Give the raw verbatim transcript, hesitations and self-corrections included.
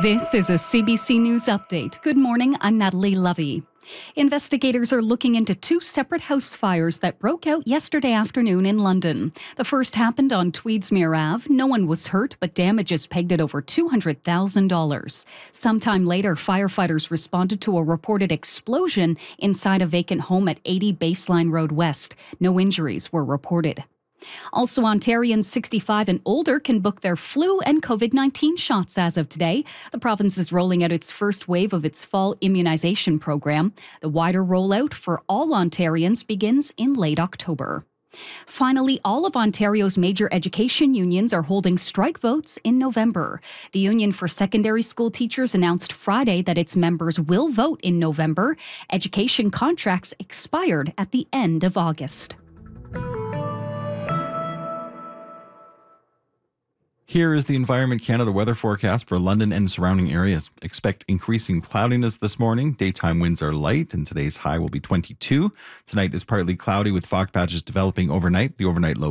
This is a C B C News Update. Good morning, I'm Natalie Lovey. Investigators are looking into two separate house fires that broke out yesterday afternoon in London. The first happened on Tweedsmuir Avenue. No one was hurt, but damage is pegged at over two hundred thousand dollars. Sometime later, firefighters responded to a reported explosion inside a vacant home at eighty Baseline Road West. No injuries were reported. Also, Ontarians sixty-five and older can book their flu and COVID nineteen shots as of today. The province is rolling out its first wave of its fall immunization program. The wider rollout for all Ontarians begins in late October. Finally, all of Ontario's major education unions are holding strike votes in November. The Union for Secondary School Teachers announced Friday that its members will vote in November. Education contracts expired at the end of August. Here is the Environment Canada weather forecast for London and surrounding areas. Expect increasing cloudiness this morning. Daytime winds are light, and today's high will be twenty-two. Tonight is partly cloudy with fog patches developing overnight. The overnight low